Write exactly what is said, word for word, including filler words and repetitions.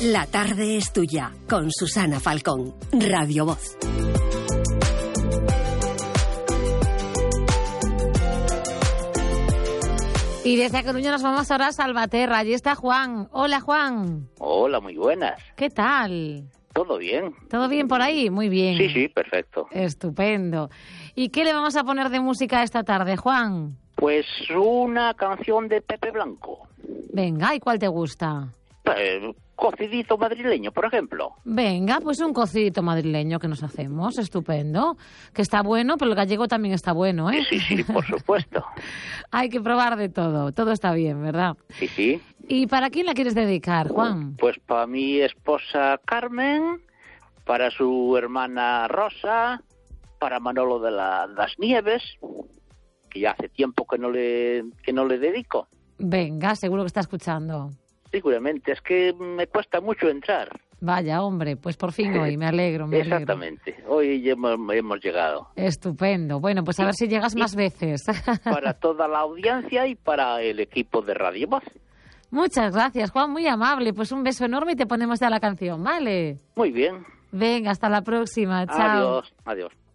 La tarde es tuya, con Susana Falcón, Radio Voz. Y desde A Coruña nos vamos ahora a Salvaterra. Allí está Juan. Hola, Juan. Hola, muy buenas. ¿Qué tal? ¿Todo bien? ¿Todo bien por ahí? Muy bien. Sí, sí, perfecto. Estupendo. ¿Y qué le vamos a poner de música esta tarde, Juan? Pues una canción de Pepe Blanco. Venga, ¿y cuál te gusta? Eh, cocidito madrileño, por ejemplo. Venga, pues un cocidito madrileño que nos hacemos, estupendo. Que está bueno, pero el gallego también está bueno, ¿eh? Sí, sí, sí, por supuesto. Hay que probar de todo, todo está bien, ¿verdad? Sí, sí. ¿Y para quién la quieres dedicar, Juan? Pues para mi esposa Carmen, para su hermana Rosa, para Manolo de la, las Nieves, que ya hace tiempo que no le que no le dedico. Venga, seguro que está escuchando. Seguramente, es que me cuesta mucho entrar. Vaya, hombre, pues por fin hoy, me alegro, me alegro. Exactamente, hoy ya hemos, hemos llegado. Estupendo, bueno, pues a ver si llegas más veces. Para toda la audiencia y para el equipo de Radio Voz. Muchas gracias, Juan, muy amable. Pues un beso enorme y te ponemos ya la canción, ¿vale? Muy bien. Venga, hasta la próxima, chao. Adiós, adiós.